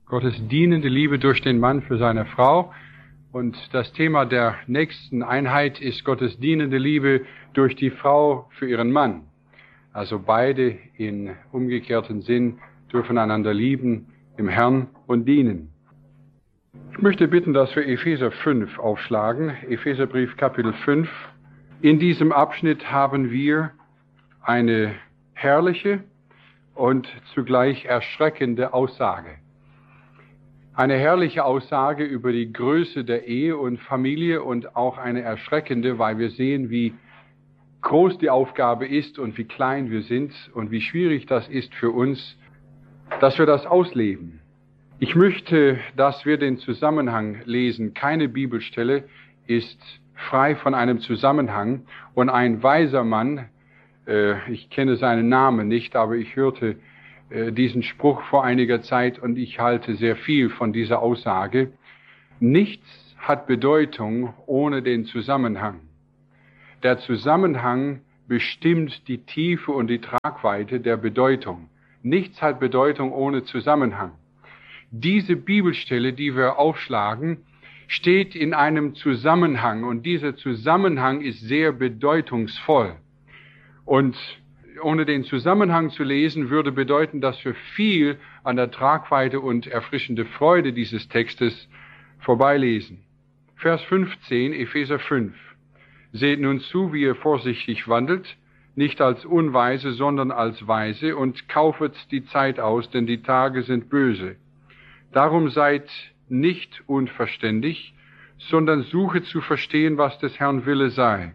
Gottes dienende Liebe durch den Mann für seine Frau. Und das Thema der nächsten Einheit ist Gottes dienende Liebe durch die Frau für ihren Mann. Also beide in umgekehrten Sinn dürfen einander lieben im Herrn und dienen. Ich möchte bitten, dass wir Epheser 5 aufschlagen, Epheserbrief Kapitel 5. In diesem Abschnitt haben wir eine herrliche und zugleich erschreckende Aussage. Eine herrliche Aussage über die Größe der Ehe und Familie und auch eine erschreckende, weil wir sehen, wie groß die Aufgabe ist und wie klein wir sind und wie schwierig das ist für uns, dass wir das ausleben. Ich möchte, dass wir den Zusammenhang lesen. Keine Bibelstelle ist frei von einem Zusammenhang. Und ein weiser Mann, ich kenne seinen Namen nicht, aber ich hörte diesen Spruch vor einiger Zeit und ich halte sehr viel von dieser Aussage. Nichts hat Bedeutung ohne den Zusammenhang. Der Zusammenhang bestimmt die Tiefe und die Tragweite der Bedeutung. Nichts hat Bedeutung ohne Zusammenhang. Diese Bibelstelle, die wir aufschlagen, steht in einem Zusammenhang und dieser Zusammenhang ist sehr bedeutungsvoll. Und ohne den Zusammenhang zu lesen, würde bedeuten, dass wir viel an der Tragweite und erfrischende Freude dieses Textes vorbeilesen. Vers 15, Epheser 5. Seht nun zu, wie ihr vorsichtig wandelt, nicht als Unweise, sondern als Weise, und kaufet die Zeit aus, denn die Tage sind böse. Darum seid nicht unverständig, sondern suchet zu verstehen, was des Herrn Wille sei.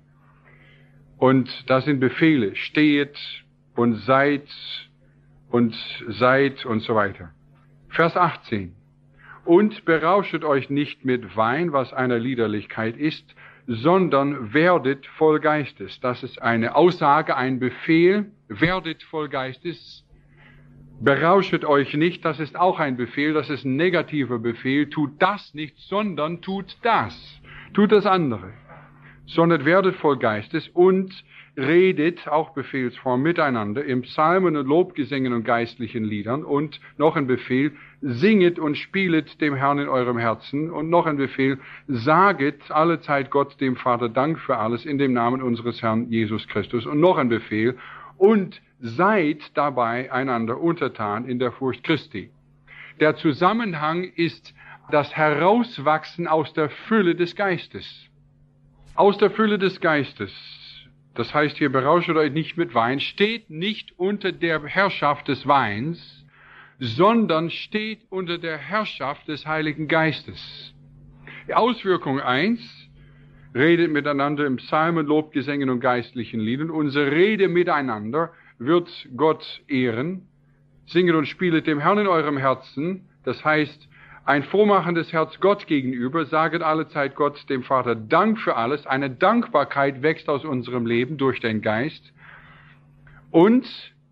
Und das sind Befehle, stehet und seid und so weiter. Vers 18. Und berauschet euch nicht mit Wein, was einer Liederlichkeit ist, sondern werdet voll Geistes. Das ist eine Aussage, ein Befehl, werdet voll Geistes. Berauschet euch nicht, das ist auch ein Befehl, das ist ein negativer Befehl. Tut das nicht, sondern tut das. Tut das andere. Sondern werdet voll Geistes und redet, auch Befehlsform, miteinander im Psalmen und Lobgesängen und geistlichen Liedern. Und noch ein Befehl, singet und spielet dem Herrn in eurem Herzen. Und noch ein Befehl, saget allezeit Gott dem Vater Dank für alles in dem Namen unseres Herrn Jesus Christus. Und noch ein Befehl, und seid dabei einander untertan in der Furcht Christi. Der Zusammenhang ist das Herauswachsen aus der Fülle des Geistes. Aus der Fülle des Geistes. Das heißt hier, berauschet euch nicht mit Wein, steht nicht unter der Herrschaft des Weins, sondern steht unter der Herrschaft des Heiligen Geistes. Die Auswirkung 1, redet miteinander im Psalmen, Lobgesängen und geistlichen Liedern. Unsere Rede miteinander wird Gott ehren. Singet und spielet dem Herrn in eurem Herzen, das heißt, ein frohmachendes Herz Gott gegenüber, saget allezeit Gott, dem Vater, Dank für alles. Eine Dankbarkeit wächst aus unserem Leben durch den Geist. Und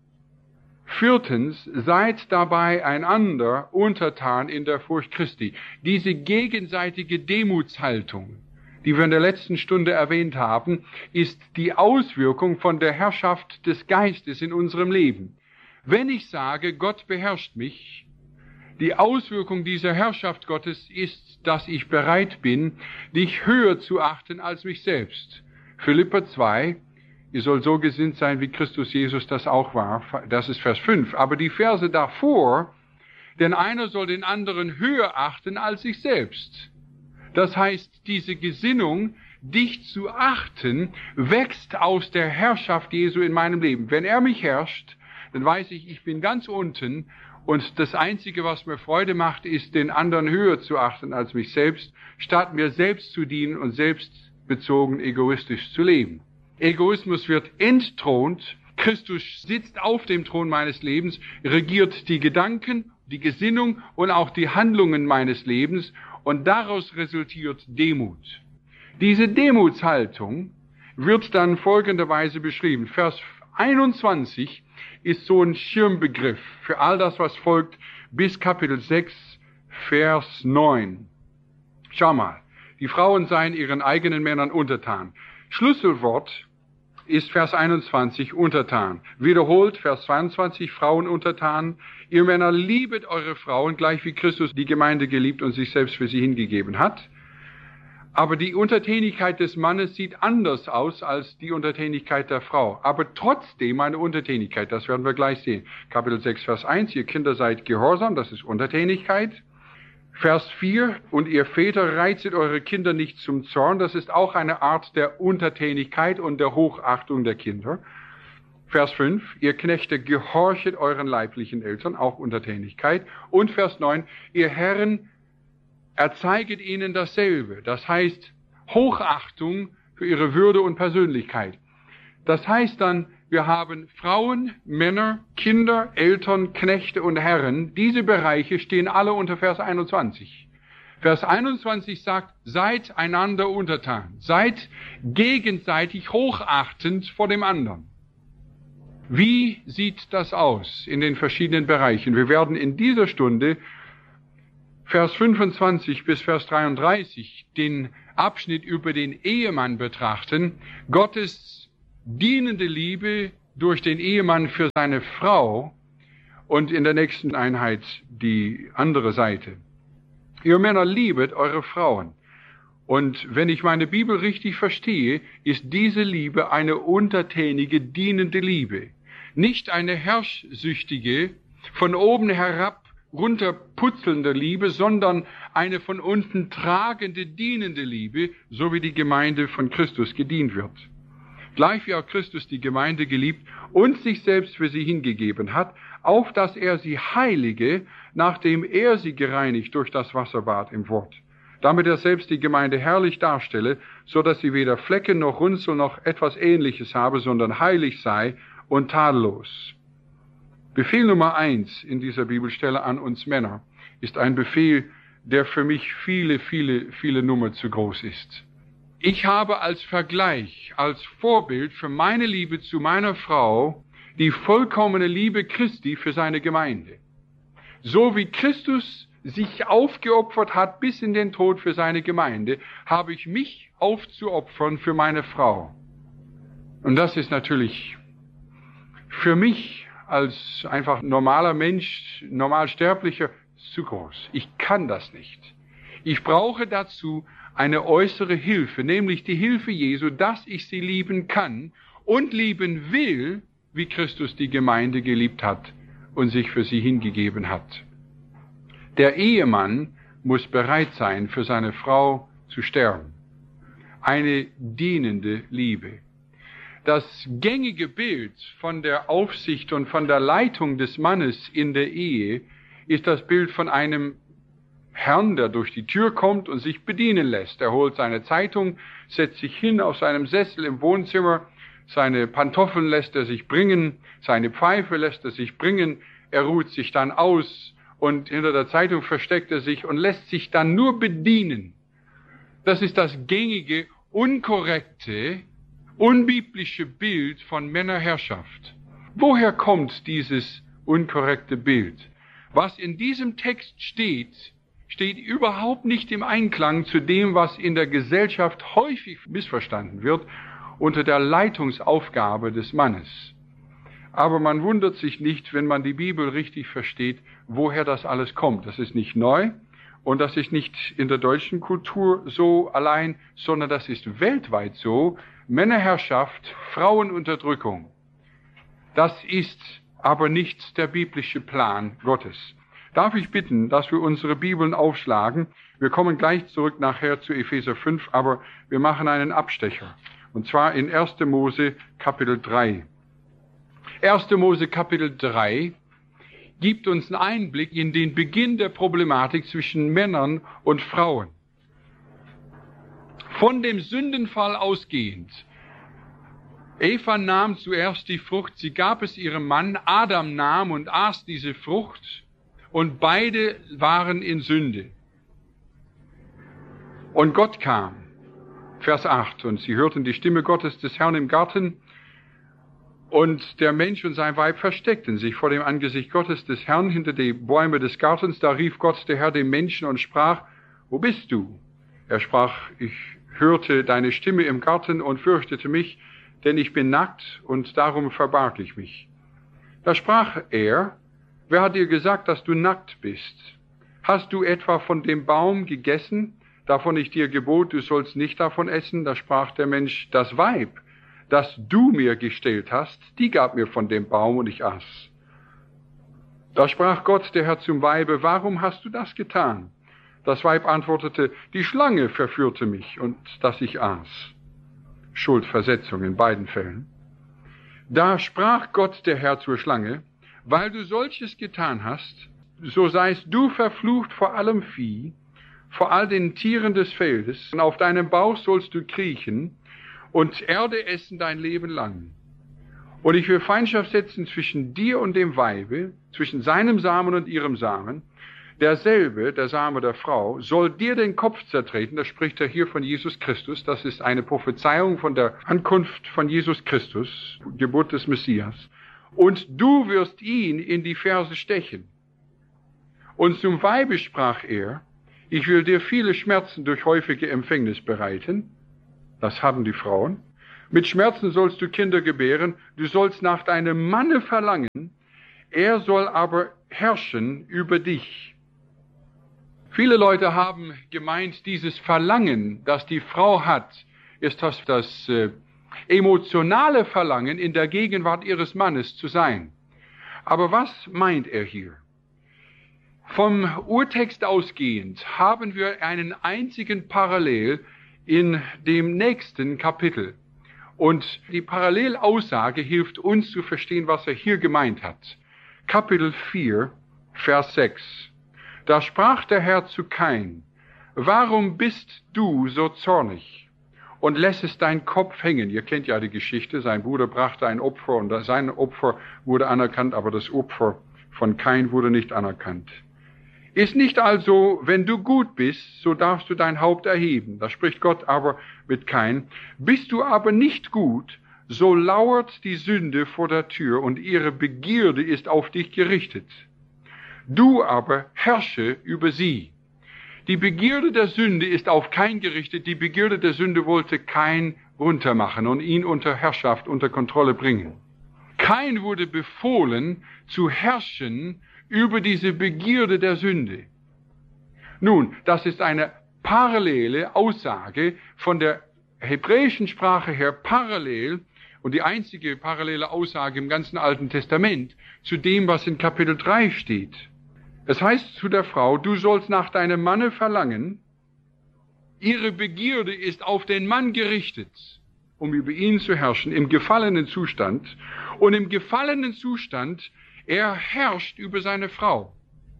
viertens, seid dabei einander untertan in der Furcht Christi. Diese gegenseitige Demutshaltung, die wir in der letzten Stunde erwähnt haben, ist die Auswirkung von der Herrschaft des Geistes in unserem Leben. Wenn ich sage, Gott beherrscht mich, die Auswirkung dieser Herrschaft Gottes ist, dass ich bereit bin, dich höher zu achten als mich selbst. Philipper 2, ihr sollt so gesinnt sein, wie Christus Jesus das auch war. Das ist Vers 5. Aber die Verse davor, denn einer soll den anderen höher achten als sich selbst. Das heißt, diese Gesinnung, dich zu achten, wächst aus der Herrschaft Jesu in meinem Leben. Wenn er mich herrscht, dann weiß ich, ich bin ganz unten. Und das Einzige, was mir Freude macht, ist, den anderen höher zu achten als mich selbst, statt mir selbst zu dienen und selbstbezogen egoistisch zu leben. Egoismus wird entthront. Christus sitzt auf dem Thron meines Lebens, regiert die Gedanken, die Gesinnung und auch die Handlungen meines Lebens. Und daraus resultiert Demut. Diese Demutshaltung wird dann folgenderweise beschrieben. Vers 21 ist so ein Schirmbegriff für all das, was folgt, bis Kapitel 6, Vers 9. Schau mal, die Frauen seien ihren eigenen Männern untertan. Schlüsselwort ist Vers 21 untertan. Wiederholt Vers 22, Frauen untertan. Ihr Männer, liebet eure Frauen, gleich wie Christus die Gemeinde geliebt und sich selbst für sie hingegeben hat. Aber die Untertänigkeit des Mannes sieht anders aus als die Untertänigkeit der Frau. Aber trotzdem eine Untertänigkeit, das werden wir gleich sehen. Kapitel 6, Vers 1, ihr Kinder seid gehorsam, das ist Untertänigkeit. Vers 4, und ihr Väter reizet eure Kinder nicht zum Zorn, das ist auch eine Art der Untertänigkeit und der Hochachtung der Kinder. Vers 5, ihr Knechte gehorchet euren leiblichen Eltern, auch Untertänigkeit. Und Vers 9, ihr Herren erzeiget ihnen dasselbe, das heißt Hochachtung für ihre Würde und Persönlichkeit. Das heißt dann, wir haben Frauen, Männer, Kinder, Eltern, Knechte und Herren. Diese Bereiche stehen alle unter Vers 21. Vers 21 sagt, seid einander untertan, seid gegenseitig hochachtend vor dem anderen. Wie sieht das aus in den verschiedenen Bereichen? Wir werden in dieser Stunde Vers 25 bis Vers 33 den Abschnitt über den Ehemann betrachten, Gottes dienende Liebe durch den Ehemann für seine Frau und in der nächsten Einheit die andere Seite. Ihr Männer, liebet eure Frauen. Und wenn ich meine Bibel richtig verstehe, ist diese Liebe eine untertänige, dienende Liebe. Nicht eine herrschsüchtige, von oben herab runterputzelnde Liebe, sondern eine von unten tragende, dienende Liebe, so wie die Gemeinde von Christus gedient wird. Gleich wie auch Christus die Gemeinde geliebt und sich selbst für sie hingegeben hat, auf dass er sie heilige, nachdem er sie gereinigt durch das Wasserbad im Wort, damit er selbst die Gemeinde herrlich darstelle, so dass sie weder Flecken noch Runzel noch etwas Ähnliches habe, sondern heilig sei und tadellos. Befehl Nummer 1 in dieser Bibelstelle an uns Männer ist ein Befehl, der für mich viele Nummer zu groß ist. Ich habe als Vergleich, als Vorbild für meine Liebe zu meiner Frau die vollkommene Liebe Christi für seine Gemeinde. So wie Christus sich aufgeopfert hat bis in den Tod für seine Gemeinde, habe ich mich aufzuopfern für meine Frau. Und das ist natürlich für mich als einfach normaler Mensch, normalsterblicher, zu groß. Ich kann das nicht. Ich brauche dazu eine äußere Hilfe, nämlich die Hilfe Jesu, dass ich sie lieben kann und lieben will, wie Christus die Gemeinde geliebt hat und sich für sie hingegeben hat. Der Ehemann muss bereit sein, für seine Frau zu sterben. Eine dienende Liebe. Das gängige Bild von der Aufsicht und von der Leitung des Mannes in der Ehe ist das Bild von einem Herrn, der durch die Tür kommt und sich bedienen lässt. Er holt seine Zeitung, setzt sich hin auf seinem Sessel im Wohnzimmer, seine Pantoffeln lässt er sich bringen, seine Pfeife lässt er sich bringen, er ruht sich dann aus und hinter der Zeitung versteckt er sich und lässt sich dann nur bedienen. Das ist das gängige, unkorrekte, unbiblische Bild von Männerherrschaft. Woher kommt dieses unkorrekte Bild? Was in diesem Text steht, steht überhaupt nicht im Einklang zu dem, was in der Gesellschaft häufig missverstanden wird unter der Leitungsaufgabe des Mannes. Aber man wundert sich nicht, wenn man die Bibel richtig versteht, woher das alles kommt. Das ist nicht neu und das ist nicht in der deutschen Kultur so allein, sondern das ist weltweit so. Männerherrschaft, Frauenunterdrückung. Das ist aber nicht der biblische Plan Gottes. Darf ich bitten, dass wir unsere Bibeln aufschlagen? Wir kommen gleich zurück nachher zu Epheser 5, aber wir machen einen Abstecher. Und zwar in 1. Mose Kapitel 3. 1. Mose Kapitel 3 gibt uns einen Einblick in den Beginn der Problematik zwischen Männern und Frauen. Von dem Sündenfall ausgehend. Eva nahm zuerst die Frucht, sie gab es ihrem Mann, Adam nahm und aß diese Frucht und beide waren in Sünde. Und Gott kam, Vers 8, und sie hörten die Stimme Gottes des Herrn im Garten und der Mensch und sein Weib versteckten sich vor dem Angesicht Gottes des Herrn hinter die Bäume des Gartens. Da rief Gott, der Herr, dem Menschen und sprach, wo bist du? Er sprach, ich hörte deine Stimme im Garten und fürchtete mich, denn ich bin nackt und darum verbarg ich mich. Da sprach er, wer hat dir gesagt, dass du nackt bist? Hast du etwa von dem Baum gegessen, davon ich dir gebot, du sollst nicht davon essen? Da sprach der Mensch, das Weib, das du mir gestellt hast, die gab mir von dem Baum und ich aß. Da sprach Gott, der Herr, zum Weibe, warum hast du das getan? Das Weib antwortete, die Schlange verführte mich und dass ich aß. Schuldversetzung in beiden Fällen. Da sprach Gott, der Herr, zur Schlange, weil du solches getan hast, so seist du verflucht vor allem Vieh, vor all den Tieren des Feldes, und auf deinem Bauch sollst du kriechen und Erde essen dein Leben lang. Und ich will Feindschaft setzen zwischen dir und dem Weibe, zwischen seinem Samen und ihrem Samen. Derselbe, der Same der Frau, soll dir den Kopf zertreten. Da spricht er hier von Jesus Christus. Das ist eine Prophezeiung von der Ankunft von Jesus Christus, Geburt des Messias. Und du wirst ihn in die Ferse stechen. Und zum Weibe sprach er, ich will dir viele Schmerzen durch häufige Empfängnis bereiten. Das haben die Frauen. Mit Schmerzen sollst du Kinder gebären, du sollst nach deinem Manne verlangen, er soll aber herrschen über dich. Viele Leute haben gemeint, dieses Verlangen, das die Frau hat, ist das emotionale Verlangen, in der Gegenwart ihres Mannes zu sein. Aber was meint er hier? Vom Urtext ausgehend haben wir einen einzigen Parallel in dem nächsten Kapitel. Und die Parallelaussage hilft uns zu verstehen, was er hier gemeint hat. Kapitel 4, Vers 6. Da sprach der Herr zu Kain, warum bist du so zornig und lässest deinen Kopf hängen? Ihr kennt ja die Geschichte, sein Bruder brachte ein Opfer und sein Opfer wurde anerkannt, aber das Opfer von Kain wurde nicht anerkannt. Ist nicht also, wenn du gut bist, so darfst du dein Haupt erheben. Da spricht Gott aber mit Kain. Bist du aber nicht gut, so lauert die Sünde vor der Tür und ihre Begierde ist auf dich gerichtet. Du aber herrsche über sie. Die Begierde der Sünde ist auf Kain gerichtet. Die Begierde der Sünde wollte Kain runtermachen und ihn unter Herrschaft, unter Kontrolle bringen. Kain wurde befohlen, zu herrschen über diese Begierde der Sünde. Nun, das ist eine parallele Aussage von der hebräischen Sprache her parallel und die einzige parallele Aussage im ganzen Alten Testament zu dem, was in Kapitel 3 steht. Es heißt zu der Frau, du sollst nach deinem Manne verlangen, ihre Begierde ist auf den Mann gerichtet, um über ihn zu herrschen, im gefallenen Zustand. Und im gefallenen Zustand, er herrscht über seine Frau.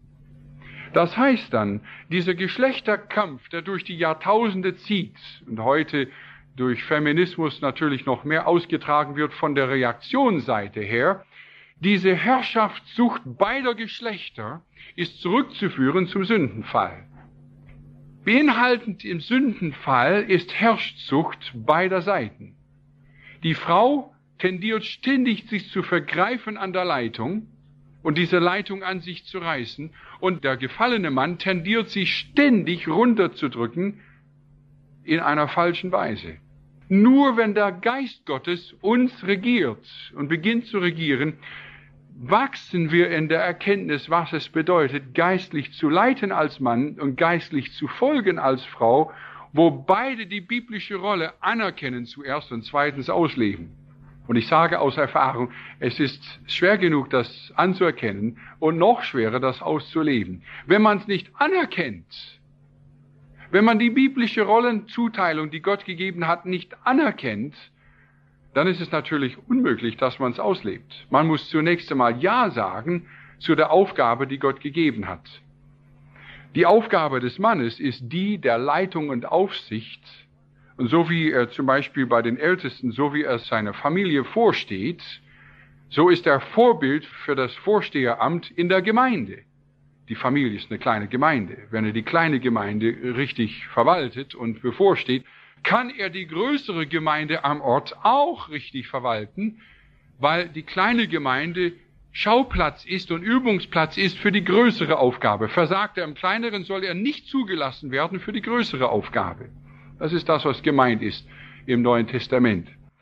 Das heißt dann, dieser Geschlechterkampf, der durch die Jahrtausende zieht und heute durch Feminismus natürlich noch mehr ausgetragen wird von der Reaktionsseite her, diese Herrschaftssucht beider Geschlechter ist zurückzuführen zum Sündenfall. Beinhaltend im Sündenfall ist Herrschsucht beider Seiten. Die Frau tendiert ständig, sich zu vergreifen an der Leitung und diese Leitung an sich zu reißen. Und der gefallene Mann tendiert, sich ständig runterzudrücken in einer falschen Weise. Nur wenn der Geist Gottes uns regiert und beginnt zu regieren, wachsen wir in der Erkenntnis, was es bedeutet, geistlich zu leiten als Mann und geistlich zu folgen als Frau, wo beide die biblische Rolle anerkennen zuerst und zweitens ausleben. Und ich sage aus Erfahrung, es ist schwer genug, das anzuerkennen und noch schwerer, das auszuleben. Wenn man es nicht anerkennt, wenn man die biblische Rollenzuteilung, die Gott gegeben hat, nicht anerkennt, dann ist es natürlich unmöglich, dass man es auslebt. Man muss zunächst einmal Ja sagen zu der Aufgabe, die Gott gegeben hat. Die Aufgabe des Mannes ist die der Leitung und Aufsicht. Und so wie er zum Beispiel bei den Ältesten, so wie er seiner Familie vorsteht, so ist er Vorbild für das Vorsteheramt in der Gemeinde. Die Familie ist eine kleine Gemeinde. Wenn er die kleine Gemeinde richtig verwaltet und bevorsteht, kann er die größere Gemeinde am Ort auch richtig verwalten, weil die kleine Gemeinde Schauplatz ist und Übungsplatz ist für die größere Aufgabe. Versagt er im Kleineren, soll er nicht zugelassen werden für die größere Aufgabe. Das ist das, was gemeint ist im Neuen Testament.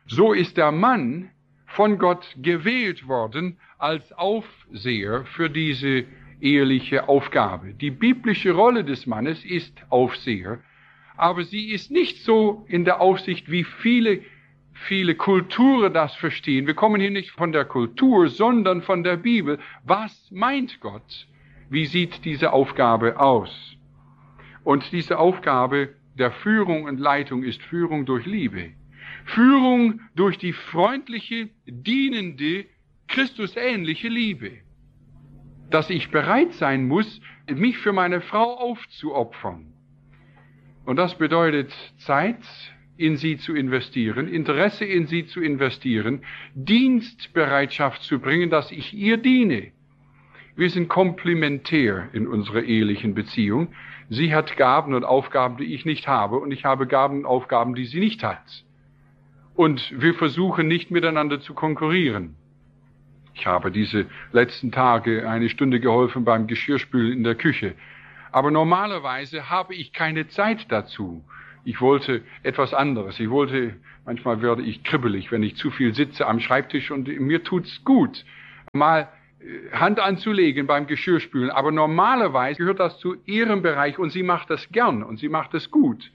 So ist der Mann von Gott gewählt worden als Aufseher für diese eheliche Aufgabe. Die biblische Rolle des Mannes ist Aufseher, aber sie ist nicht so in der Aufsicht, wie viele Kulturen das verstehen. Wir kommen hier nicht von der Kultur, sondern von der Bibel. Was meint Gott? Wie sieht diese Aufgabe aus? Und diese Aufgabe der Führung und Leitung ist Führung durch Liebe. Führung durch die freundliche, dienende, Christusähnliche Liebe. Dass ich bereit sein muss, mich für meine Frau aufzuopfern. Und das bedeutet Zeit in sie zu investieren, Interesse in sie zu investieren, Dienstbereitschaft zu bringen, dass ich ihr diene. Wir sind komplementär in unserer ehelichen Beziehung. Sie hat Gaben und Aufgaben, die ich nicht habe, und ich habe Gaben und Aufgaben, die sie nicht hat. Und wir versuchen nicht miteinander zu konkurrieren. Ich habe diese letzten Tage eine Stunde geholfen beim Geschirrspülen in der Küche. Aber normalerweise habe ich keine Zeit dazu. Ich wollte etwas anderes. Manchmal werde ich kribbelig, wenn ich zu viel sitze am Schreibtisch, und mir tut's gut, mal Hand anzulegen beim Geschirrspülen. Aber normalerweise gehört das zu ihrem Bereich, und sie macht das gern und sie macht es gut.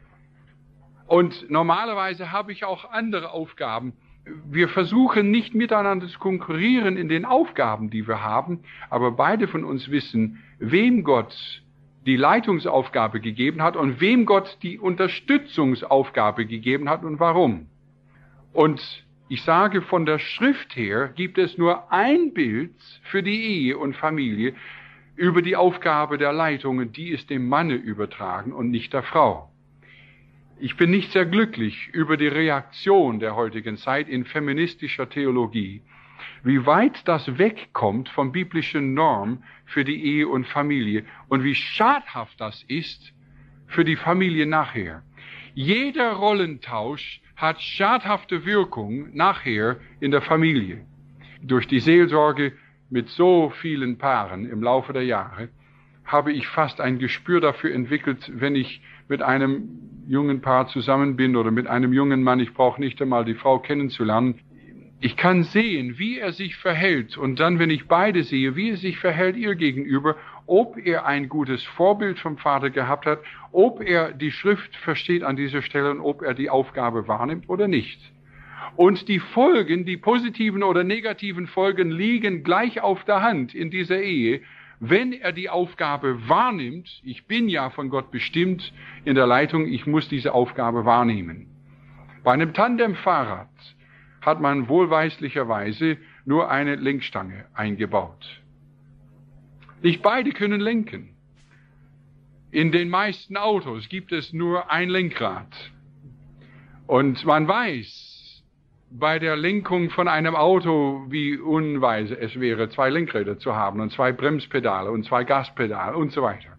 Und normalerweise habe ich auch andere Aufgaben. Wir versuchen nicht miteinander zu konkurrieren in den Aufgaben, die wir haben, aber beide von uns wissen, wem Gott die Leitungsaufgabe gegeben hat und wem Gott die Unterstützungsaufgabe gegeben hat und warum. Und ich sage, von der Schrift her gibt es nur ein Bild für die Ehe und Familie über die Aufgabe der Leitung, und die ist dem Manne übertragen und nicht der Frau. Ich bin nicht sehr glücklich über die Reaktion der heutigen Zeit in feministischer Theologie, wie weit das wegkommt vom biblischen Norm für die Ehe und Familie und wie schadhaft das ist für die Familie nachher. Jeder Rollentausch hat schadhafte Wirkung nachher in der Familie. Durch die Seelsorge mit so vielen Paaren im Laufe der Jahre habe ich fast ein Gespür dafür entwickelt, wenn ich mit einem jungen Paar zusammen bin oder mit einem jungen Mann, ich brauche nicht einmal die Frau kennenzulernen. Ich kann sehen, wie er sich verhält, und dann, wenn ich beide sehe, wie er sich verhält ihr gegenüber, ob er ein gutes Vorbild vom Vater gehabt hat, ob er die Schrift versteht an dieser Stelle und ob er die Aufgabe wahrnimmt oder nicht. Und die Folgen, die positiven oder negativen Folgen, liegen gleich auf der Hand in dieser Ehe, wenn er die Aufgabe wahrnimmt. Ich bin ja von Gott bestimmt in der Leitung, ich muss diese Aufgabe wahrnehmen. Bei einem Tandemfahrrad hat man wohlweislicherweise nur eine Lenkstange eingebaut. Nicht beide können lenken. In den meisten Autos gibt es nur ein Lenkrad. Und man weiß bei der Lenkung von einem Auto, wie unweise es wäre, 2 Lenkräder zu haben und 2 Bremspedale und 2 Gaspedale und so weiter.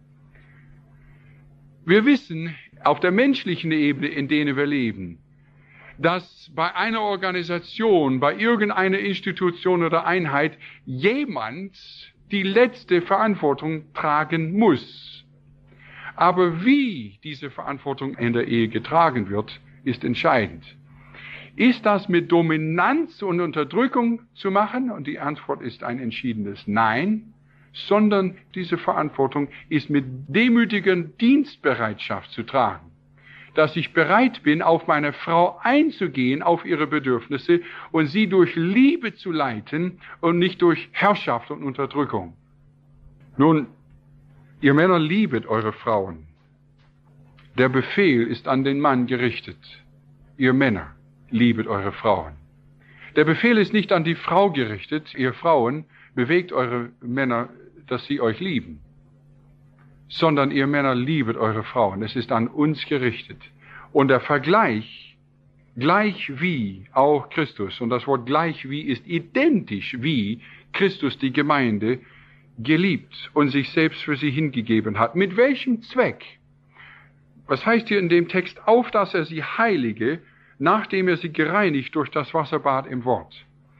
Wir wissen auf der menschlichen Ebene, in der wir leben, dass bei einer Organisation, bei irgendeiner Institution oder Einheit jemand die letzte Verantwortung tragen muss. Aber wie diese Verantwortung in der Ehe getragen wird, ist entscheidend. Ist das mit Dominanz und Unterdrückung zu machen? Und die Antwort ist ein entschiedenes Nein, sondern diese Verantwortung ist mit demütiger Dienstbereitschaft zu tragen. Dass ich bereit bin, auf meine Frau einzugehen, auf ihre Bedürfnisse und sie durch Liebe zu leiten und nicht durch Herrschaft und Unterdrückung. Nun, ihr Männer, liebet eure Frauen. Der Befehl ist an den Mann gerichtet. Ihr Männer, liebet eure Frauen. Der Befehl ist nicht an die Frau gerichtet. Ihr Frauen, bewegt eure Männer, dass sie euch lieben. Sondern ihr Männer, liebet eure Frauen. Es ist an uns gerichtet. Und der Vergleich, gleich wie auch Christus, und das Wort gleich wie ist identisch wie Christus die Gemeinde geliebt und sich selbst für sie hingegeben hat. Mit welchem Zweck? Was heißt hier in dem Text? Auf, dass er sie heilige, nachdem er sie gereinigt durch das Wasserbad im Wort.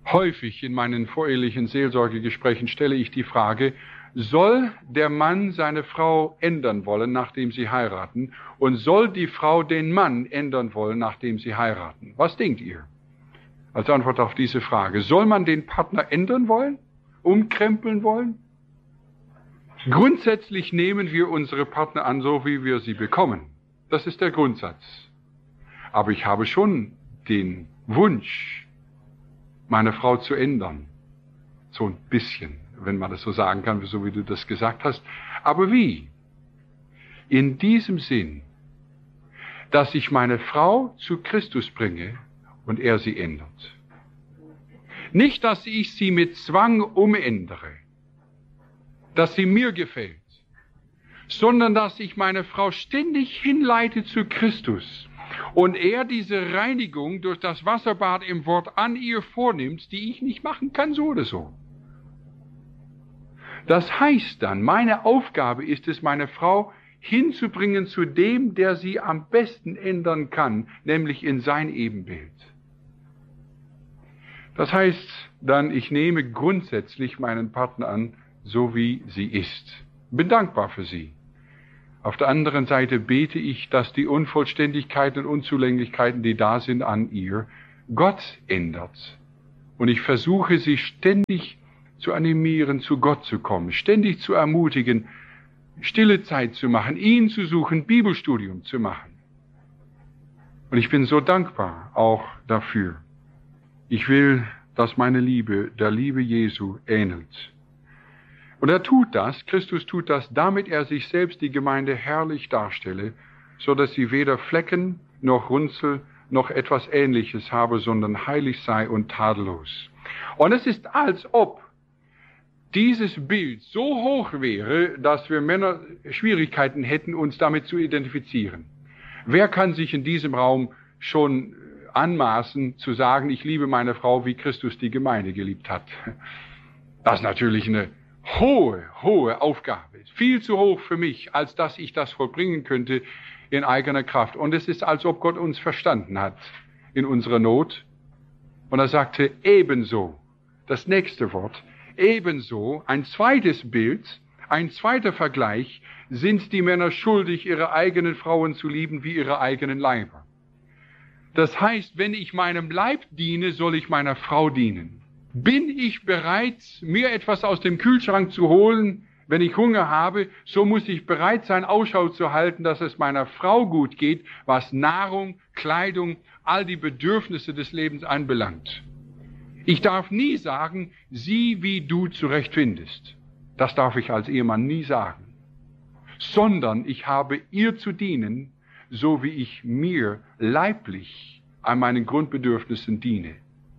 Häufig in meinen vorehelichen Seelsorgegesprächen stelle ich die Frage, soll der Mann seine Frau ändern wollen, nachdem sie heiraten? Und soll die Frau den Mann ändern wollen, nachdem sie heiraten? Was denkt ihr? Als Antwort auf diese Frage. Soll man den Partner ändern wollen? Umkrempeln wollen? Grundsätzlich nehmen wir unsere Partner an, so wie wir sie bekommen. Das ist der Grundsatz. Aber ich habe schon den Wunsch, meine Frau zu ändern. So ein bisschen, wenn man das so sagen kann, so wie du das gesagt hast. Aber wie? In diesem Sinn, dass ich meine Frau zu Christus bringe und er sie ändert. Nicht, dass ich sie mit Zwang umändere, dass sie mir gefällt, sondern dass ich meine Frau ständig hinleite zu Christus und er diese Reinigung durch das Wasserbad im Wort an ihr vornimmt, die ich nicht machen kann, so oder so. Das heißt dann, meine Aufgabe ist es, meine Frau hinzubringen zu dem, der sie am besten ändern kann, nämlich in sein Ebenbild. Das heißt dann, ich nehme grundsätzlich meinen Partner an, so wie sie ist. Bin dankbar für sie. Auf der anderen Seite bete ich, dass die Unvollständigkeiten und Unzulänglichkeiten, die da sind an ihr, Gott ändert. Und ich versuche sie ständig zu animieren, zu Gott zu kommen, ständig zu ermutigen, stille Zeit zu machen, ihn zu suchen, Bibelstudium zu machen. Und ich bin so dankbar auch dafür. Ich will, dass meine Liebe der Liebe Jesu ähnelt. Und er tut das, Christus tut das, damit er sich selbst die Gemeinde herrlich darstelle, so dass sie weder Flecken noch Runzel noch etwas Ähnliches habe, sondern heilig sei und tadellos. Und es ist, als ob dieses Bild so hoch wäre, dass wir Männer Schwierigkeiten hätten, uns damit zu identifizieren. Wer kann sich in diesem Raum schon anmaßen, zu sagen, ich liebe meine Frau, wie Christus die Gemeinde geliebt hat? Das ist natürlich eine hohe Aufgabe. Viel zu hoch für mich, als dass ich das vollbringen könnte in eigener Kraft. Und es ist, als ob Gott uns verstanden hat in unserer Not. Und er sagte, ebenso, das nächste Wort, ebenso, ein zweites Bild, ein zweiter Vergleich, sind die Männer schuldig, ihre eigenen Frauen zu lieben wie ihre eigenen Leiber. Das heißt, wenn ich meinem Leib diene, soll ich meiner Frau dienen. Bin ich bereit, mir etwas aus dem Kühlschrank zu holen, wenn ich Hunger habe, so muss ich bereit sein, Ausschau zu halten, dass es meiner Frau gut geht, was Nahrung, Kleidung, all die Bedürfnisse des Lebens anbelangt. Ich darf nie sagen, sieh, wie du zurechtfindest. Das darf ich als Ehemann nie sagen. Sondern ich habe ihr zu dienen, so wie ich mir leiblich an meinen Grundbedürfnissen diene.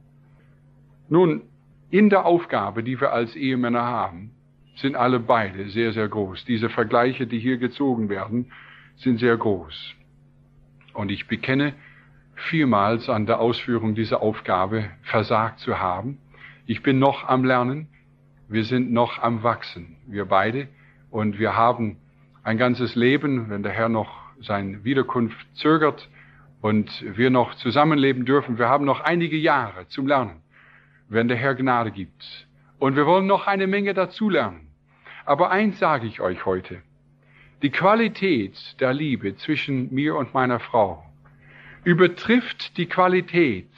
Nun, in der Aufgabe, die wir als Ehemänner haben, sind alle beide sehr, sehr groß. Diese Vergleiche, die hier gezogen werden, sind sehr groß. Und ich bekenne, vielmals an der Ausführung dieser Aufgabe versagt zu haben. Ich bin noch am Lernen, wir sind noch am Wachsen, wir beide. Und wir haben ein ganzes Leben, wenn der Herr noch seine Wiederkunft zögert und wir noch zusammenleben dürfen. Wir haben noch einige Jahre zum Lernen, wenn der Herr Gnade gibt. Und wir wollen noch eine Menge dazulernen. Aber eins sage ich euch heute. Die Qualität der Liebe zwischen mir und meiner Frau übertrifft die Qualität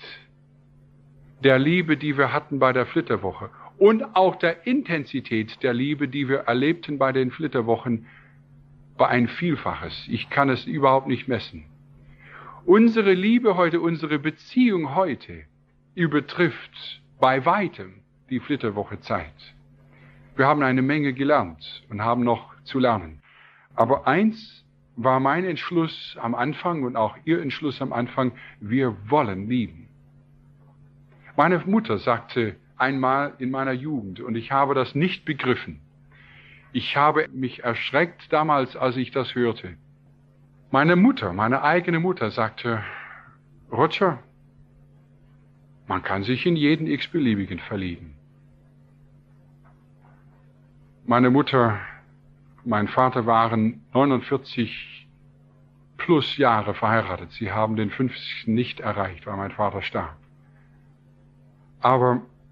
der Liebe, die wir hatten bei der Flitterwoche und auch der Intensität der Liebe, die wir erlebten bei den Flitterwochen, bei ein Vielfaches. Ich kann es überhaupt nicht messen. Unsere Liebe heute, unsere Beziehung heute übertrifft bei weitem die Flitterwoche-Zeit. Wir haben eine Menge gelernt und haben noch zu lernen. Aber eins war mein Entschluss am Anfang und auch Ihr Entschluss am Anfang, wir wollen lieben. Meine Mutter sagte einmal in meiner Jugend, und ich habe das nicht begriffen, ich habe mich erschreckt damals, als ich das hörte. Meine Mutter, meine eigene Mutter sagte, Roger, man kann sich in jeden x-beliebigen verlieben. Meine Mutter, mein Vater waren 49 plus Jahre verheiratet. Sie haben den 50. nicht erreicht, weil mein Vater starb. Aber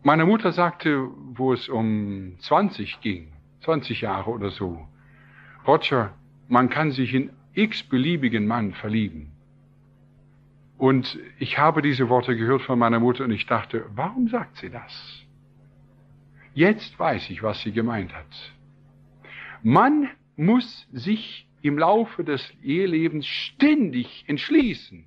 Meine Mutter sagte, wo es um 20 Jahre oder so, Roger, man kann sich in x-beliebigen Mann verlieben. Und ich habe diese Worte gehört von meiner Mutter und ich dachte, warum sagt sie das? Jetzt weiß ich, was sie gemeint hat. Man muss sich im Laufe des Ehelebens ständig entschließen,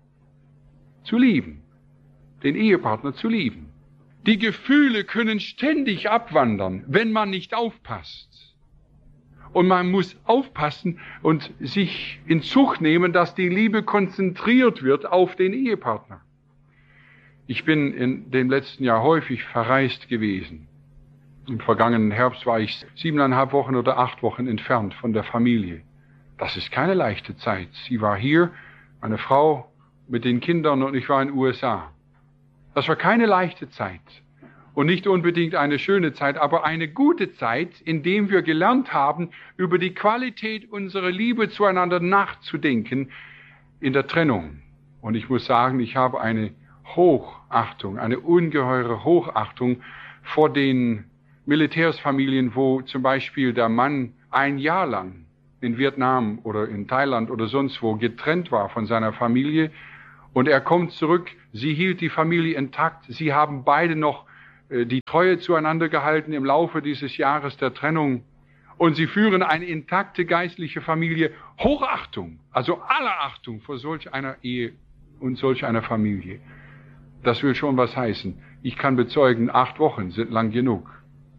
zu lieben, den Ehepartner zu lieben. Die Gefühle können ständig abwandern, wenn man nicht aufpasst. Und man muss aufpassen und sich in Zucht nehmen, dass die Liebe konzentriert wird auf den Ehepartner. Ich bin in dem letzten Jahr häufig verreist gewesen. Im vergangenen Herbst war ich 7,5 Wochen oder 8 Wochen entfernt von der Familie. Das ist keine leichte Zeit. Sie war hier, meine Frau mit den Kindern und ich war in den USA. Das war keine leichte Zeit. Und nicht unbedingt eine schöne Zeit, aber eine gute Zeit, in der wir gelernt haben, über die Qualität unserer Liebe zueinander nachzudenken in der Trennung. Und ich muss sagen, ich habe eine Hochachtung, eine ungeheure Hochachtung vor den Militärsfamilien, wo zum Beispiel der Mann 1 Jahr lang in Vietnam oder in Thailand oder sonst wo getrennt war von seiner Familie und er kommt zurück, sie hielt die Familie intakt, sie haben beide noch die Treue zueinander gehalten im Laufe dieses Jahres der Trennung und sie führen eine intakte geistliche Familie. Hochachtung, also aller Achtung vor solch einer Ehe und solch einer Familie. Das will schon was heißen. Ich kann bezeugen, 8 Wochen sind lang genug,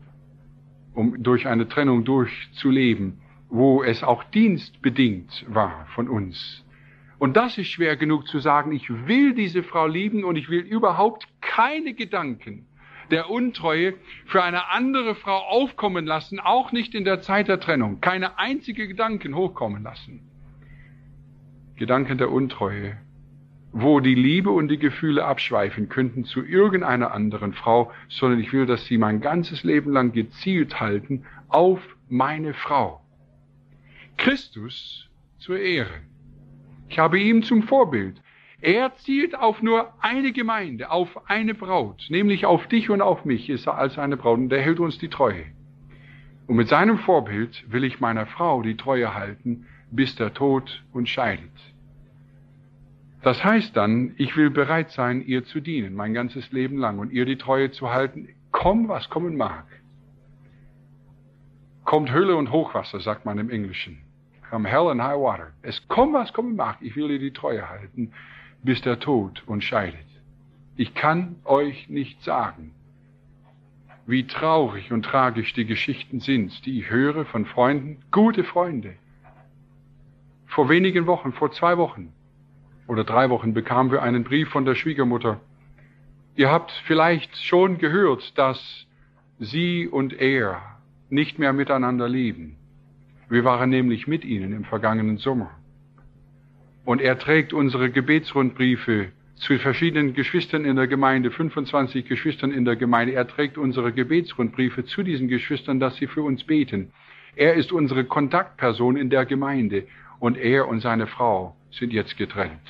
um durch eine Trennung durchzuleben, wo es auch dienstbedingt war von uns. Und das ist schwer genug zu sagen, ich will diese Frau lieben und ich will überhaupt keine Gedanken der Untreue für eine andere Frau aufkommen lassen, auch nicht in der Zeit der Trennung. Keine einzige Gedanken hochkommen lassen. Gedanken der Untreue, wo die Liebe und die Gefühle abschweifen könnten zu irgendeiner anderen Frau, sondern ich will, dass sie mein ganzes Leben lang gezielt halten auf meine Frau. Christus zur Ehre. Ich habe ihm zum Vorbild. Er zielt auf nur eine Gemeinde, auf eine Braut, nämlich auf dich und auf mich ist er als eine Braut und er hält uns die Treue. Und mit seinem Vorbild will ich meiner Frau die Treue halten, bis der Tod uns scheidet. Das heißt dann, ich will bereit sein, ihr zu dienen, mein ganzes Leben lang und ihr die Treue zu halten, komm, was kommen mag. Kommt Hölle und Hochwasser, sagt man im Englischen. Come hell and high water. Es kommt, was kommen mag, ich will ihr die Treue halten, bis der Tod uns scheidet. Ich kann euch nicht sagen, wie traurig und tragisch die Geschichten sind, die ich höre von Freunden, gute Freunde. Vor wenigen Wochen, vor 2 Wochen oder 3 Wochen bekamen wir einen Brief von der Schwiegermutter. Ihr habt vielleicht schon gehört, dass sie und er nicht mehr miteinander leben. Wir waren nämlich mit ihnen im vergangenen Sommer. Und er trägt unsere Gebetsrundbriefe zu verschiedenen Geschwistern in der Gemeinde, 25 Geschwistern in der Gemeinde. Er trägt unsere Gebetsrundbriefe zu diesen Geschwistern, dass sie für uns beten. Er ist unsere Kontaktperson in der Gemeinde und er und seine Frau sind jetzt getrennt.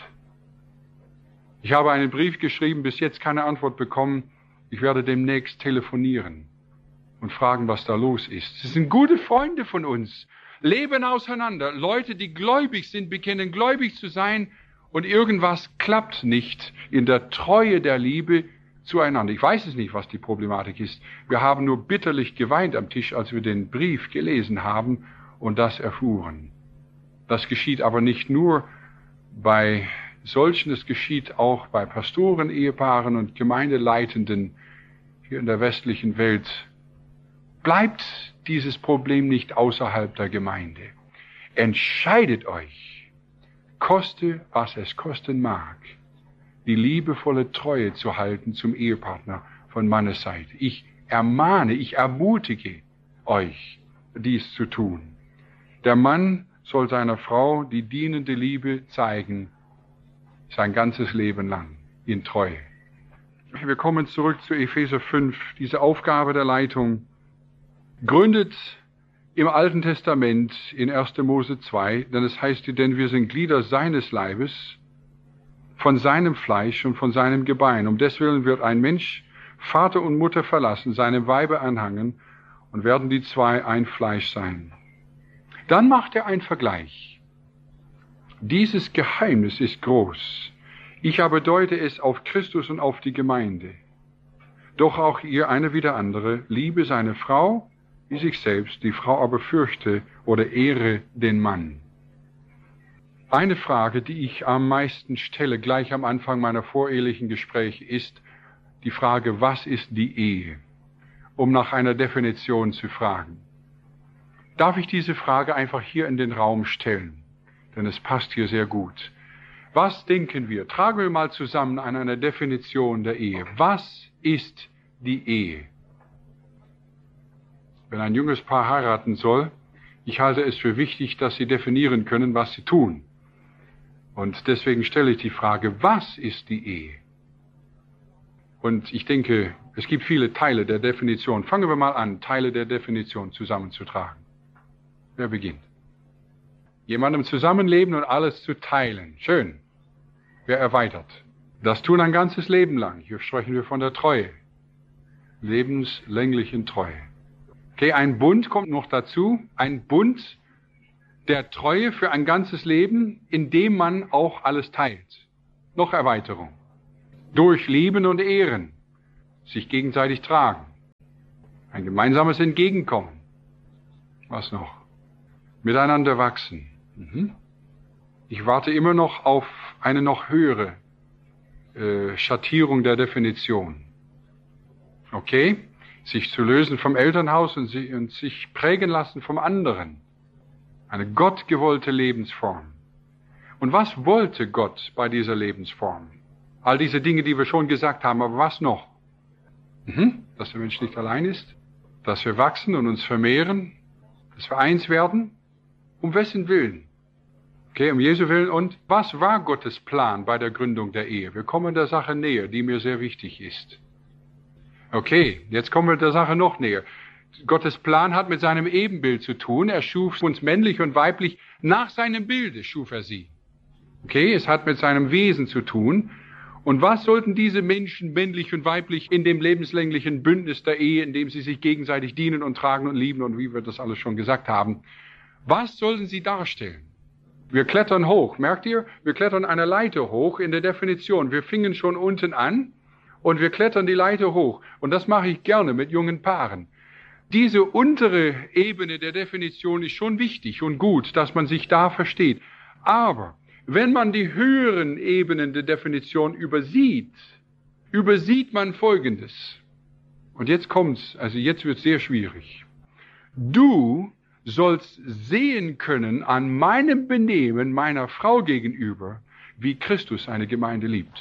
Ich habe einen Brief geschrieben, bis jetzt keine Antwort bekommen. Ich werde demnächst telefonieren und fragen, was da los ist. Sie sind gute Freunde von uns. Leben auseinander. Leute, die gläubig sind, bekennen gläubig zu sein und irgendwas klappt nicht in der Treue der Liebe zueinander. Ich weiß es nicht, was die Problematik ist. Wir haben nur bitterlich geweint am Tisch, als wir den Brief gelesen haben und das erfuhren. Das geschieht aber nicht nur bei solchen, es geschieht auch bei Pastoren, Ehepaaren und Gemeindeleitenden hier in der westlichen Welt. Bleibt dieses Problem nicht außerhalb der Gemeinde. Entscheidet euch, koste, was es kosten mag, die liebevolle Treue zu halten zum Ehepartner von Mannes Seite. Ich ermahne, ich ermutige euch, dies zu tun. Der Mann soll seiner Frau die dienende Liebe zeigen, sein ganzes Leben lang, in Treue. Wir kommen zurück zu Epheser 5, diese Aufgabe der Leitung. Gründet im Alten Testament in 1. Mose 2, denn es heißt hier, denn wir sind Glieder seines Leibes, von seinem Fleisch und von seinem Gebein. Um deswillen wird ein Mensch Vater und Mutter verlassen, seinem Weibe anhangen und werden die zwei ein Fleisch sein. Dann macht er einen Vergleich. Dieses Geheimnis ist groß. Ich aber deute es auf Christus und auf die Gemeinde. Doch auch ihr, einer wie der andere, liebe seine Frau wie sich selbst, die Frau aber fürchte oder ehre den Mann. Eine Frage, die ich am meisten stelle, gleich am Anfang meiner vorehelichen Gespräche, ist die Frage, was ist die Ehe? Um nach einer Definition zu fragen. Darf ich diese Frage einfach hier in den Raum stellen? Denn es passt hier sehr gut. Was denken wir? Tragen wir mal zusammen an einer Definition der Ehe. Was ist die Ehe? Wenn ein junges Paar heiraten soll, ich halte es für wichtig, dass sie definieren können, was sie tun. Und deswegen stelle ich die Frage, was ist die Ehe? Und ich denke, es gibt viele Teile der Definition. Fangen wir mal an, Teile der Definition zusammenzutragen. Wer beginnt? Jemandem zusammenleben und alles zu teilen. Schön. Wer erweitert? Das tun ein ganzes Leben lang. Hier sprechen wir von der Treue. Lebenslänglichen Treue. Okay, ein Bund kommt noch dazu. Ein Bund der Treue für ein ganzes Leben, in dem man auch alles teilt. Noch Erweiterung. Durch Lieben und Ehren. Sich gegenseitig tragen. Ein gemeinsames Entgegenkommen. Was noch? Miteinander wachsen. Ich warte immer noch auf eine noch höhere Schattierung der Definition. Okay? Sich zu lösen vom Elternhaus und sich prägen lassen vom anderen. Eine gottgewollte Lebensform. Und was wollte Gott bei dieser Lebensform? All diese Dinge, die wir schon gesagt haben, aber was noch? Dass der Mensch nicht allein ist, dass wir wachsen und uns vermehren, dass wir eins werden. Um wessen Willen? Okay, um Jesu Willen. Und was war Gottes Plan bei der Gründung der Ehe? Wir kommen der Sache näher, die mir sehr wichtig ist. Okay, jetzt kommen wir der Sache noch näher. Gottes Plan hat mit seinem Ebenbild zu tun. Er schuf uns männlich und weiblich, nach seinem Bilde schuf er sie. Okay, es hat mit seinem Wesen zu tun. Und was sollten diese Menschen, männlich und weiblich, in dem lebenslänglichen Bündnis der Ehe, in dem sie sich gegenseitig dienen und tragen und lieben und wie wir das alles schon gesagt haben, was sollten sie darstellen? Wir klettern hoch, merkt ihr? Wir klettern eine Leiter hoch in der Definition. Wir fingen schon unten an und wir klettern die Leiter hoch. Und das mache ich gerne mit jungen Paaren. Diese untere Ebene der Definition ist schon wichtig und gut, dass man sich da versteht. Aber wenn man die höheren Ebenen der Definition übersieht man Folgendes. Und jetzt kommt's, also jetzt wird's sehr schwierig. Du sollst sehen können an meinem Benehmen meiner Frau gegenüber, wie Christus seine Gemeinde liebt.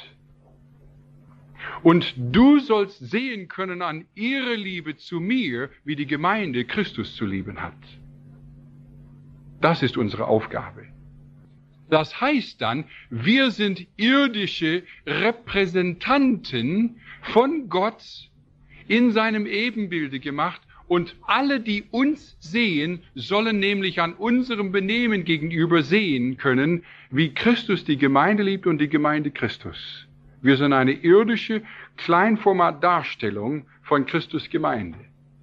Und du sollst sehen können an ihrer Liebe zu mir, wie die Gemeinde Christus zu lieben hat. Das ist unsere Aufgabe. Das heißt dann, wir sind irdische Repräsentanten von Gott in seinem Ebenbilde gemacht und alle, die uns sehen, sollen nämlich an unserem Benehmen gegenüber sehen können, wie Christus die Gemeinde liebt und die Gemeinde Christus. Wir sind eine irdische Kleinformatdarstellung von Christus Gemeinde.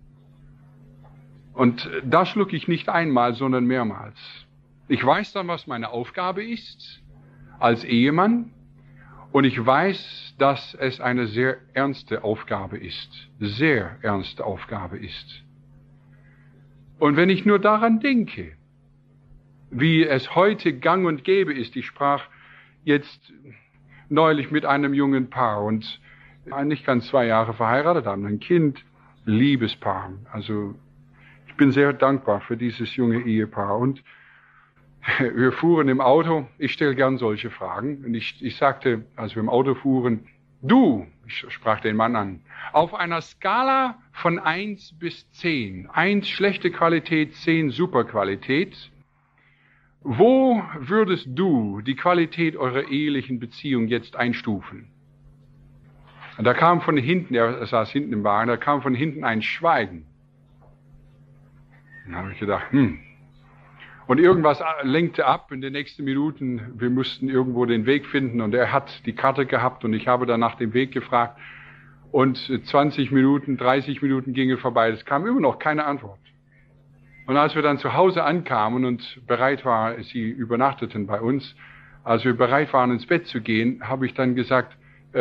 Und das schlucke ich nicht einmal, sondern mehrmals. Ich weiß dann, was meine Aufgabe ist als Ehemann und ich weiß, dass es eine sehr ernste Aufgabe ist. Sehr ernste Aufgabe ist. Und wenn ich nur daran denke, wie es heute gang und gäbe ist, ich sprach jetzt neulich mit einem jungen Paar und nicht ganz 2 Jahre verheiratet, haben ein Kind, Liebespaar. Also ich bin sehr dankbar für dieses junge Ehepaar und wir fuhren im Auto, ich stelle gern solche Fragen, und ich sagte, als wir im Auto fuhren, ich sprach den Mann an, auf einer Skala von 1 bis 10, 1 schlechte Qualität, 10 super Qualität, wo würdest du die Qualität eurer ehelichen Beziehung jetzt einstufen? Und da kam von hinten, er saß hinten im Wagen, da kam von hinten ein Schweigen. Dann habe ich gedacht, Und irgendwas lenkte ab in den nächsten Minuten. Wir mussten irgendwo den Weg finden und er hat die Karte gehabt und ich habe dann nach dem Weg gefragt. Und 20 Minuten, 30 Minuten gingen vorbei, es kam immer noch keine Antwort. Und als wir dann zu Hause ankamen und bereit waren, sie übernachteten bei uns, als wir bereit waren, ins Bett zu gehen, habe ich dann gesagt,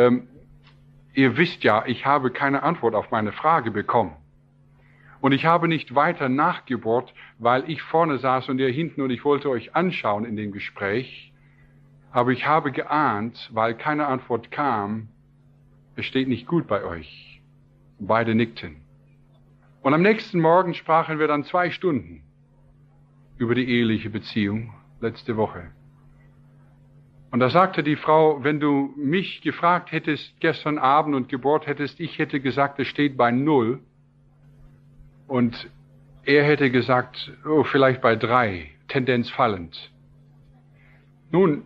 ihr wisst ja, ich habe keine Antwort auf meine Frage bekommen. Und ich habe nicht weiter nachgebohrt, weil ich vorne saß und ihr hinten und ich wollte euch anschauen in dem Gespräch. Aber ich habe geahnt, weil keine Antwort kam, es steht nicht gut bei euch. Beide nickten. Und am nächsten Morgen sprachen wir dann 2 Stunden über die eheliche Beziehung, letzte Woche. Und da sagte die Frau, wenn du mich gefragt hättest gestern Abend und gebohrt hättest, ich hätte gesagt, es steht bei 0. Und er hätte gesagt, oh, vielleicht bei 3, Tendenz fallend. Nun,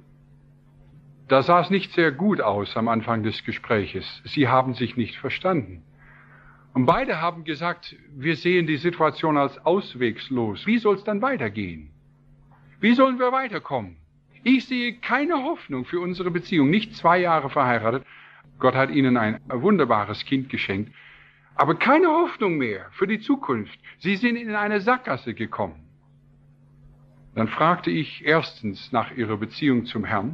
da sah es nicht sehr gut aus am Anfang des Gespräches. Sie haben sich nicht verstanden. Und beide haben gesagt, wir sehen die Situation als auswegslos. Wie soll es dann weitergehen? Wie sollen wir weiterkommen? Ich sehe keine Hoffnung für unsere Beziehung. Nicht 2 Jahre verheiratet. Gott hat ihnen ein wunderbares Kind geschenkt. Aber keine Hoffnung mehr für die Zukunft. Sie sind in eine Sackgasse gekommen. Dann fragte ich erstens nach ihrer Beziehung zum Herrn.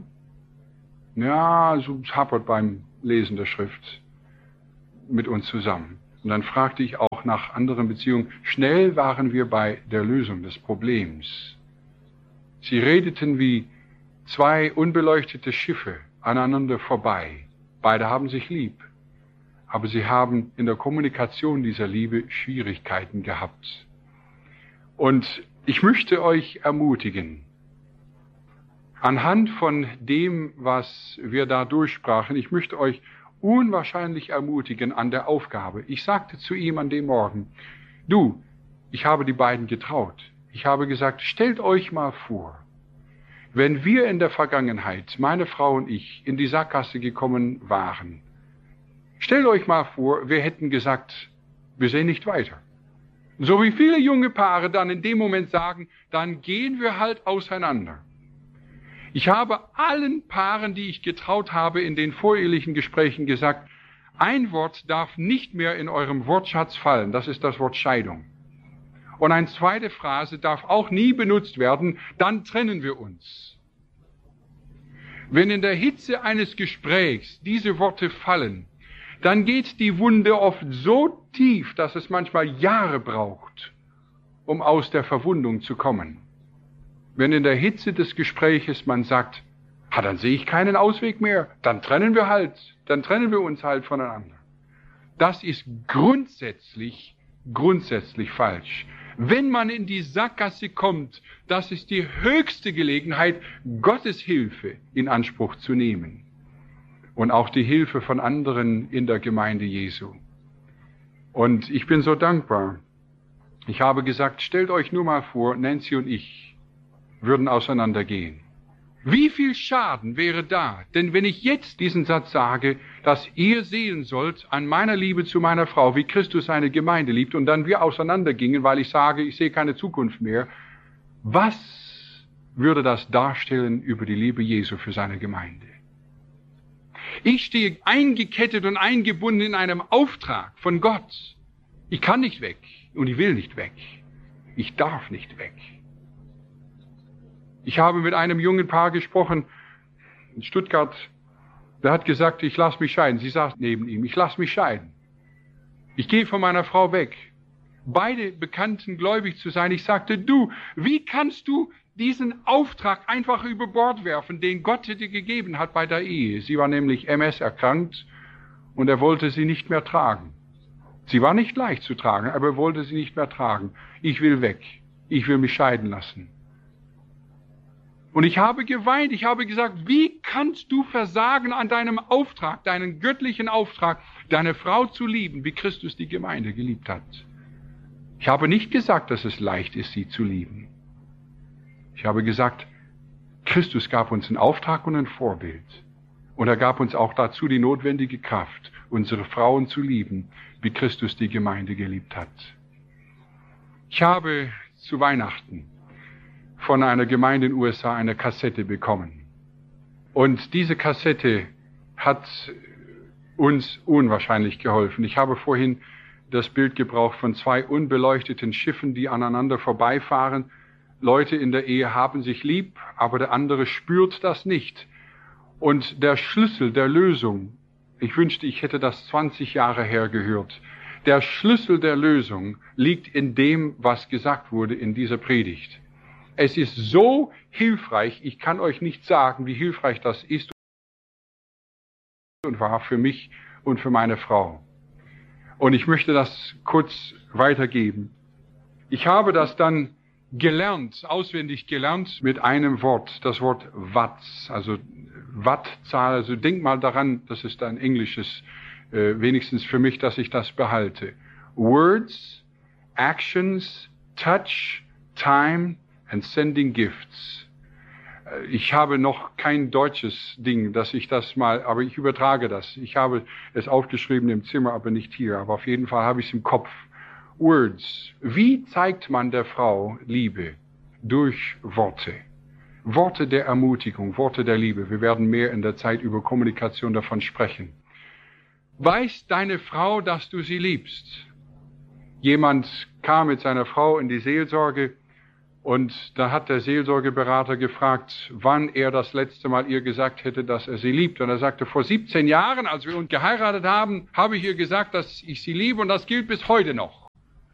Ja, so hapert beim Lesen der Schrift mit uns zusammen. Und dann fragte ich auch nach anderen Beziehungen. Schnell waren wir bei der Lösung des Problems. Sie redeten wie 2 unbeleuchtete Schiffe aneinander vorbei. Beide haben sich lieb. Aber sie haben in der Kommunikation dieser Liebe Schwierigkeiten gehabt. Und ich möchte euch ermutigen, anhand von dem, was wir da durchsprachen, ich möchte euch unwahrscheinlich ermutigen an der Aufgabe. Ich sagte zu ihm an dem Morgen, du, ich habe die beiden getraut. Ich habe gesagt, stellt euch mal vor, wenn wir in der Vergangenheit, meine Frau und ich, in die Sackgasse gekommen waren, stellt euch mal vor, wir hätten gesagt, wir sehen nicht weiter. So wie viele junge Paare dann in dem Moment sagen, dann gehen wir halt auseinander. Ich habe allen Paaren, die ich getraut habe, in den vorehelichen Gesprächen gesagt, ein Wort darf nicht mehr in eurem Wortschatz fallen, das ist das Wort Scheidung. Und eine zweite Phrase darf auch nie benutzt werden, dann trennen wir uns. Wenn in der Hitze eines Gesprächs diese Worte fallen, dann geht die Wunde oft so tief, dass es manchmal Jahre braucht, um aus der Verwundung zu kommen. Wenn in der Hitze des Gespräches man sagt, dann sehe ich keinen Ausweg mehr, dann trennen wir uns halt voneinander. Das ist grundsätzlich falsch. Wenn man in die Sackgasse kommt, das ist die höchste Gelegenheit, Gottes Hilfe in Anspruch zu nehmen. Und auch die Hilfe von anderen in der Gemeinde Jesu. Und ich bin so dankbar. Ich habe gesagt, stellt euch nur mal vor, Nancy und ich würden auseinandergehen. Wie viel Schaden wäre da? Denn wenn ich jetzt diesen Satz sage, dass ihr sehen sollt an meiner Liebe zu meiner Frau, wie Christus seine Gemeinde liebt, und dann wir auseinandergingen, weil ich sage, ich sehe keine Zukunft mehr, was würde das darstellen über die Liebe Jesu für seine Gemeinde? Ich stehe eingekettet und eingebunden in einem Auftrag von Gott. Ich kann nicht weg und ich will nicht weg. Ich darf nicht weg. Ich habe mit einem jungen Paar gesprochen in Stuttgart. Der hat gesagt, ich lasse mich scheiden. Sie saß neben ihm, ich lasse mich scheiden. Ich gehe von meiner Frau weg. Beide bekannten gläubig zu sein. Ich sagte, du, wie kannst du diesen Auftrag einfach über Bord werfen, den Gott dir gegeben hat bei der Ehe? Sie war nämlich MS erkrankt und er wollte sie nicht mehr tragen. Sie war nicht leicht zu tragen, aber er wollte sie nicht mehr tragen. Ich will weg. Ich will mich scheiden lassen. Und ich habe geweint, ich habe gesagt, wie kannst du versagen an deinem Auftrag, deinen göttlichen Auftrag, deine Frau zu lieben, wie Christus die Gemeinde geliebt hat? Ich habe nicht gesagt, dass es leicht ist, sie zu lieben. Ich habe gesagt, Christus gab uns einen Auftrag und ein Vorbild. Und er gab uns auch dazu die notwendige Kraft, unsere Frauen zu lieben, wie Christus die Gemeinde geliebt hat. Ich habe zu Weihnachten von einer Gemeinde in den USA eine Kassette bekommen. Und diese Kassette hat uns unwahrscheinlich geholfen. Ich habe vorhin das Bild gebraucht von 2 unbeleuchteten Schiffen, die aneinander vorbeifahren. Leute in der Ehe haben sich lieb, aber der andere spürt das nicht. Und der Schlüssel der Lösung, ich wünschte, ich hätte das 20 Jahre her gehört, der Schlüssel der Lösung liegt in dem, was gesagt wurde in dieser Predigt. Es ist so hilfreich, ich kann euch nicht sagen, wie hilfreich das ist und war für mich und für meine Frau. Und ich möchte das kurz weitergeben. Ich habe das dann gelernt, auswendig gelernt mit einem Wort, das Wort Watts, also Wattzahl. Also denk mal daran, das ist ein englisches, wenigstens für mich, dass ich das behalte. Words, actions, touch, time and sending gifts. Ich habe noch kein deutsches Ding, dass ich das mal, aber ich übertrage das. Ich habe es aufgeschrieben im Zimmer, aber nicht hier. Aber auf jeden Fall habe ich es im Kopf. Words. Wie zeigt man der Frau Liebe? Durch Worte. Worte der Ermutigung, Worte der Liebe. Wir werden mehr in der Zeit über Kommunikation davon sprechen. Weiß deine Frau, dass du sie liebst? Jemand kam mit seiner Frau in die Seelsorge und da hat der Seelsorgeberater gefragt, wann er das letzte Mal ihr gesagt hätte, dass er sie liebt. Und er sagte, vor 17 Jahren, als wir uns geheiratet haben, habe ich ihr gesagt, dass ich sie liebe und das gilt bis heute noch.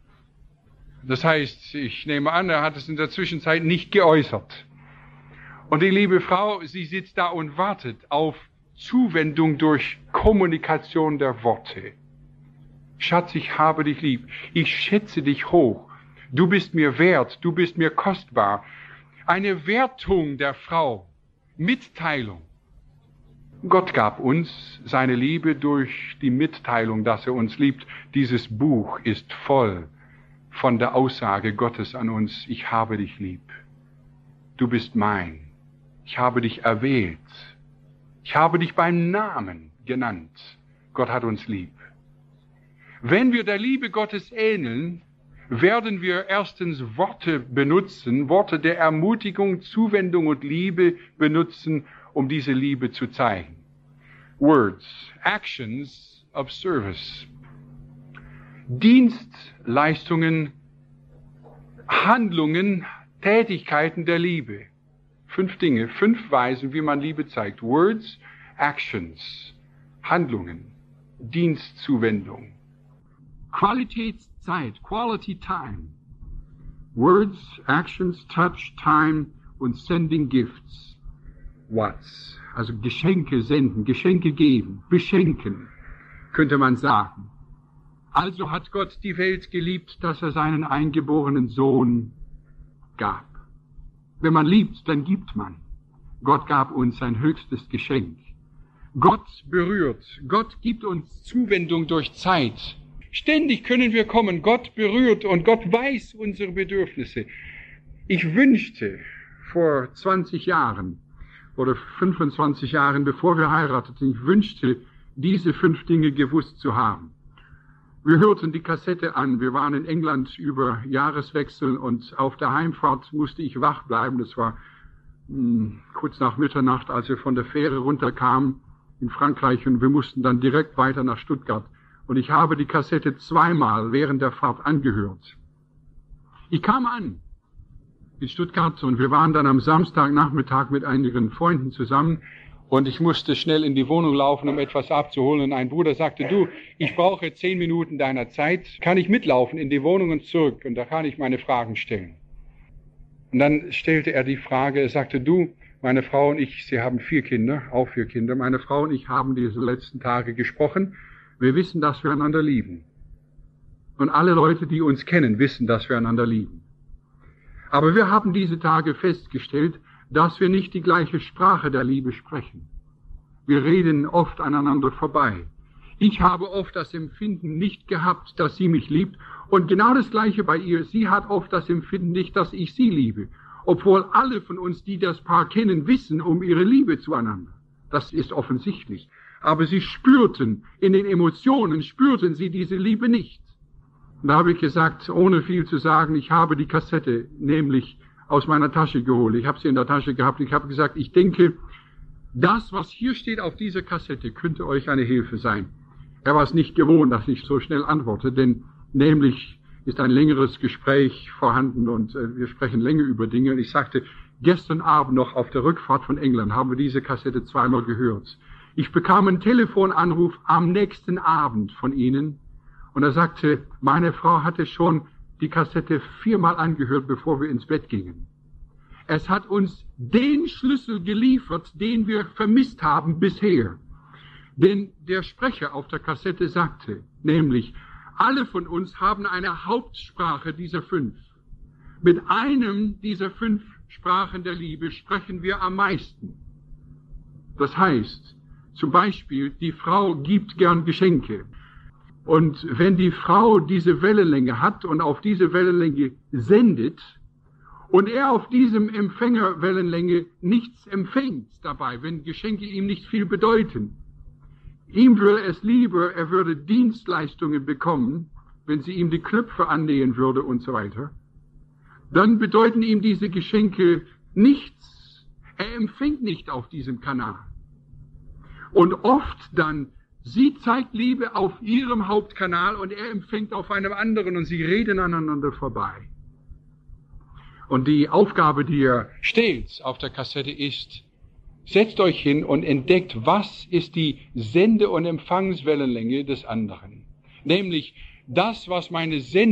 Das heißt, ich nehme an, er hat es in der Zwischenzeit nicht geäußert. Und die liebe Frau, sie sitzt da und wartet auf Zuwendung durch Kommunikation der Worte. Schatz, ich habe dich lieb. Ich schätze dich hoch. Du bist mir wert. Du bist mir kostbar. Eine Wertung der Frau. Mitteilung. Gott gab uns seine Liebe durch die Mitteilung, dass er uns liebt. Dieses Buch ist voll von der Aussage Gottes an uns, ich habe dich lieb. Du bist mein. Ich habe dich erwählt. Ich habe dich beim Namen genannt. Gott hat uns lieb. Wenn wir der Liebe Gottes ähneln, werden wir erstens Worte benutzen, Worte der Ermutigung, Zuwendung und Liebe benutzen, um diese Liebe zu zeigen. Words, actions of service. Dienstleistungen, Handlungen, Tätigkeiten der Liebe. 5 Dinge, 5 Weisen, wie man Liebe zeigt. Words, actions, Handlungen, Dienstzuwendung. Qualitätszeit, quality time. Words, actions, touch, time und sending gifts. What's? Also Geschenke senden, Geschenke geben, beschenken, könnte man sagen. Also hat Gott die Welt geliebt, dass er seinen eingeborenen Sohn gab. Wenn man liebt, dann gibt man. Gott gab uns sein höchstes Geschenk. Gott berührt. Gott gibt uns Zuwendung durch Zeit. Ständig können wir kommen. Gott berührt und Gott weiß unsere Bedürfnisse. Ich wünschte vor 20 Jahren oder 25 Jahren, bevor wir heirateten, ich wünschte, diese 5 Dinge gewusst zu haben. Wir hörten die Kassette an. Wir waren in England über Jahreswechsel und auf der Heimfahrt musste ich wach bleiben. Das war kurz nach Mitternacht, als wir von der Fähre runterkamen in Frankreich und wir mussten dann direkt weiter nach Stuttgart. Und ich habe die Kassette 2-mal während der Fahrt angehört. Ich kam an in Stuttgart und wir waren dann am Samstagnachmittag mit einigen Freunden zusammen. Und ich musste schnell in die Wohnung laufen, um etwas abzuholen. Und ein Bruder sagte, du, ich brauche 10 Minuten deiner Zeit. Kann ich mitlaufen in die Wohnung und zurück? Und da kann ich meine Fragen stellen. Und dann stellte er die Frage, er sagte, du, meine Frau und ich, sie haben 4 Kinder, auch 4 Kinder. Meine Frau und ich haben diese letzten Tage gesprochen. Wir wissen, dass wir einander lieben. Und alle Leute, die uns kennen, wissen, dass wir einander lieben. Aber wir haben diese Tage festgestellt, dass wir nicht die gleiche Sprache der Liebe sprechen. Wir reden oft aneinander vorbei. Ich habe oft das Empfinden nicht gehabt, dass sie mich liebt, und genau das Gleiche bei ihr. Sie hat oft das Empfinden nicht, dass ich sie liebe, obwohl alle von uns, die das Paar kennen, wissen um ihre Liebe zueinander. Das ist offensichtlich. Aber sie spürten, in den Emotionen spürten sie diese Liebe nicht. Und da habe ich gesagt, ohne viel zu sagen, ich habe die Kassette nämlich aus meiner Tasche geholt. Ich habe sie in der Tasche gehabt. Ich habe gesagt, ich denke, Das, was hier steht auf dieser Kassette, könnte euch eine Hilfe sein. Er war es nicht gewohnt, dass ich so schnell antworte, denn nämlich ist ein längeres Gespräch vorhanden und wir sprechen länger über Dinge. Und ich sagte, gestern Abend noch auf der Rückfahrt von England haben wir diese Kassette zweimal gehört. Ich bekam einen Telefonanruf am nächsten Abend von Ihnen und er sagte, meine Frau hatte schon die Kassette 4-mal angehört, bevor wir ins Bett gingen. Es hat uns den Schlüssel geliefert, den wir vermisst haben bisher. Denn der Sprecher auf der Kassette sagte, nämlich, alle von uns haben eine Hauptsprache dieser 5. Mit einem dieser 5 Sprachen der Liebe sprechen wir am meisten. Das heißt, zum Beispiel, die Frau gibt gern Geschenke. Und wenn die Frau diese Wellenlänge hat und auf diese Wellenlänge sendet und er auf diesem Empfängerwellenlänge nichts empfängt dabei, wenn Geschenke ihm nicht viel bedeuten, ihm würde es lieber, er würde Dienstleistungen bekommen, wenn sie ihm die Knöpfe annähen würde und so weiter, dann bedeuten ihm diese Geschenke nichts. Er empfängt nicht auf diesem Kanal. Und oft dann, sie zeigt Liebe auf ihrem Hauptkanal und er empfängt auf einem anderen und sie reden aneinander vorbei. Und die Aufgabe, die er stellt auf der Kassette ist, setzt euch hin und entdeckt, was ist die Sende- und Empfangswellenlänge des anderen. Nämlich das, was meine